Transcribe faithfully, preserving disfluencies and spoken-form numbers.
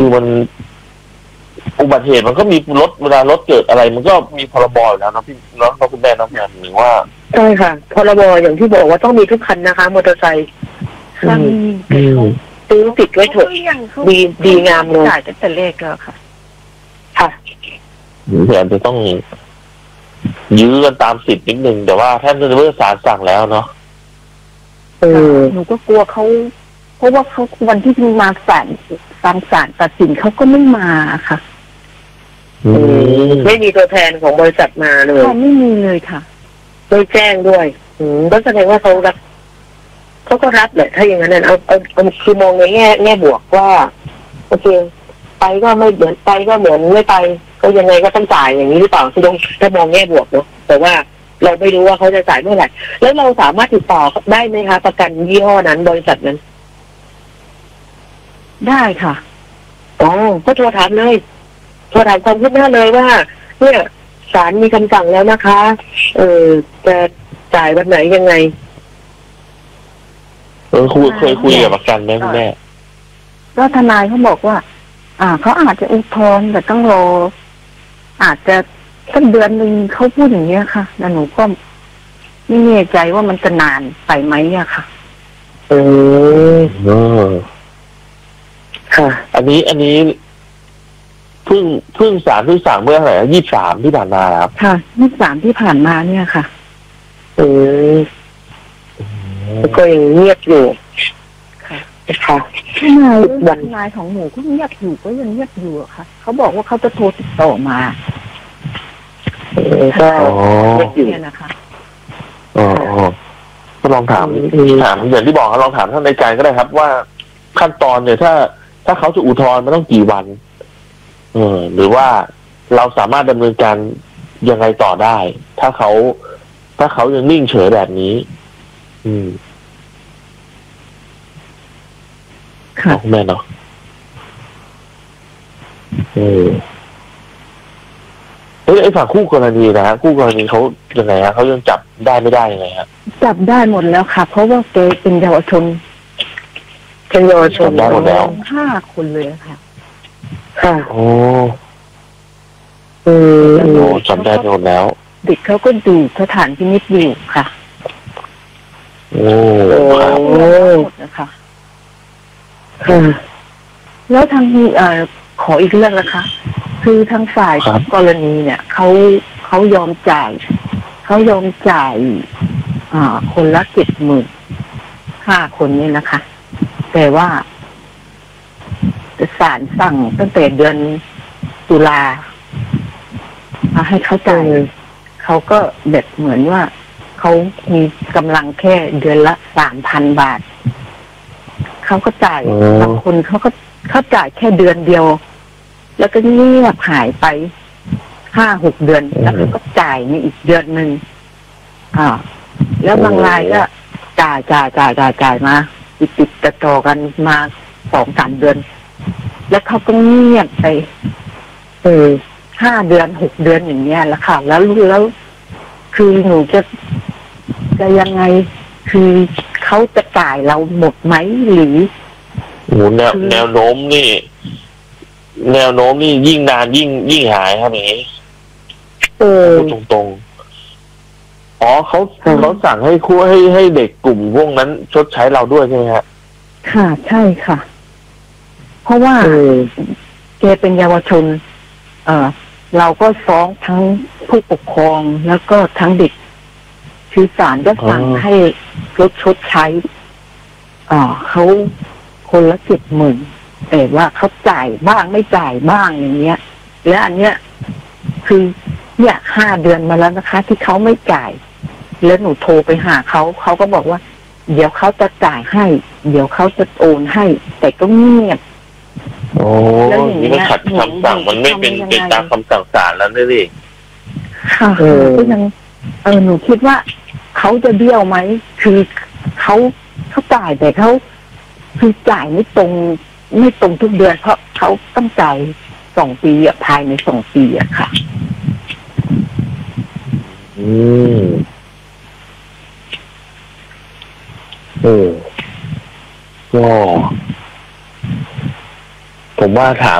มันอุบัติเหตุมันก็มีรถเวลารถเกิดอะไรมันก็มีพรบอยู่แล้วนะพี่น้องคุณแม่น้องแม่หรือว่าใช่ค่ะพรบอย่างที่บอกว่าต้องมีทุกคันนะคะมอเตอร์ไซค์ซื้อติดไว้เถอะดีดีงามเลยจ่ายตั้งแต่เลขแล้วค่ะค่ะหรืออาจจะต้องยื้อกันตามสิทธิ์นิดนึงแต่ว่าถ้าเมื่อศาลสั่งแล้วเนาะเออหนูก็กลัวเขาเพราะว่าเขาวันที่มาศาลฟังศาลตัดสินเขาก็ไม่มาค่ะไม่มีตัวแทนของบริษัทมาเลยไม่มีเลยค่ะไม่แจ้งด้วยอืมก็แสดงว่าเขารับเขาก็รับแหละถ้าอย่างนั้นเอาเอาเอาคือมองในแง่แง่บวกว่าโอเคไปก็ไม่เหมือนไปก็เหมือนไม่ไปก็ยังไงก็ต้องจ่ายอย่างนี้หรือเปล่าคือต้องถ้ามองแง่บวกเนาะแต่ว่าเราไม่รู้ว่าเขาจะจ่ายเมื่อไหร่แล้วเราสามารถติดต่อได้ไหมคะประกันยี่ห้อนั้นบริษัทนั้นได้ค่ะอ๋อก็โทรถามเลยโทรถามความคืบหน้าเลยว่าเนี่ยศาลมีคำสั่งแล้วนะคะเออจะจ่ายวันไหนยังไงเออคุยเคยคุยกับประกันไหมคุณแม่ก็ทนายเขาบอกว่าอ่าเขาอาจจะอุทธรณ์แต่ต้องรออาจจะสักเดือนหนึ่งเขาพูดอย่างเงี้ยค่ะแล้วหนูก็ไม่แน่ใจว่ามันจะนานไปไหมอะค่ะเออค่ะอันนี้อันนี้เพิ่งเพิ่งศาลเพิ่งสั่งเมื่อไหร่ยี่สิบสามที่ผ่านมาครับค่ะยี่สิบสามที่ผ่านมาเนี่ยค่ะเออก็ยังเงียบอยู่ค่ะค่ะทนายทนายของหนูก็เงียบอยู่ก็ยังเงียบอยู่ค่ะเขาบอกว่าเขาจะโทรติดต่อมาเออก็เงียบอยู่นะคะอ๋อก็ลองถามถามอย่างที่บอกเขาลองถามท่านในใจก็ได้ครับว่าขั้นตอนเนี่ยถ้าถ้าเขาจะอุทธรณ์มันต้องกี่วันเออหรือว่าเราสามารถดำเนินการยังไงต่อได้ถ้าเขาถ้าเขายังนิ่งเฉยแบบนี้อืมค่ะแม่เนาะเออเฮ้ยไอ้ฝั่งคู่กรณีนะฮะคู่กรณีเขายังไงฮะเขายังจับได้ไม่ได้ยังไงฮะจับได้หมดแล้วค่ะเพราะว่าแกเป็นเยาวชนเป็นเยาวชนได้หมดแล้วห้าคนเลยค่ะค่ะโอ้เออโอ้จับได้หมดแล้วเด็กเขาก็ดูสถานพินิจอยู่ค่ะโอ้หมดนะคะแล้วทางเอ่อขออีกเรื่องนะคะคือทางฝ่ายกรณีเนี่ยเขาเขายอมจ่ายเขายอมจ่ายอ่าคนละเจ็ดหมื่นห้าคนนี้นะคะแต่ว่าศาลสั่งตั้งแต่เดือนตุลาให้เขาจ่ายเขาก็แบบเหมือนว่าเขามีกำลังแค่เดือนละสามพันบาทเขาก็จ่ายบางคนเขาก็เขาจ่ายแค่เดือนเดียวแล้วก็เงียบหายไปห้าหกเดือนแล้วก็จ่ายในอีกเดือนหนึ่งอ่าแล้วบางรายก็จ่ายจ่ายจ่ายจ่ายจ่ายมาติดติดต่อต่อกันมาสองสามเดือนแล้วเขาก็เงียบไปเออห้าเดือนหกเดือนอย่างเงี้ยแล้วค่ะแล้วแล้วคือหนูจะจะยังไงคือเขาจะจ่ายเราหมดไหมหรือโอ้แนวแนวโน้มนี่แนวโน้มนี่ยิ่งนานยิ่งยิ่งหายครับอย่างนี้เออพูดตรงๆอ๋อเขาเขาสั่งให้คู่ให้ให้เด็กกลุ่มพวกนั้นชดใช้เราด้วยใช่ไหมฮะค่ะใช่ค่ะเพราะว่าแกเป็นเยาวชนเออเราก็ฟ้องทั้งผู้ปกครองแล้วก็ทั้งเด็กคือศาลก็สั่งให้ลดชดใช้อ่าเขาคนละเจ็ดหมื่นแต่ว่าเขาจ่ายบ้างไม่จ่ายบ้างอย่างเงี้ยและอันเนี้ยคือเนี่ยห้าเดือนมาแล้วนะคะที่เขาไม่จ่ายแล้วหนูโทรไปหาเขาเขาก็บอกว่าเดี๋ยวเขาจะจ่ายให้เดี๋ยวเขาจะโอนให้แต่ก็เงียบโอ้นี่มันขัดคำสั่งมันไม่เป็นเป็นตามคำสั่งศาลแล้วนี่ดิค่ะก็ยังเออหนูคิดว่าเขาจะเบี้ยวไหมคือเขาเขาจ่ายแต่เขาคือจ่ายไม่ตรงไม่ตรงทุกเดือนเพราะเขาต้องจ่ายสองปีอะภายในสองปีอะค่ะอืมเออก็ผมว่าถาม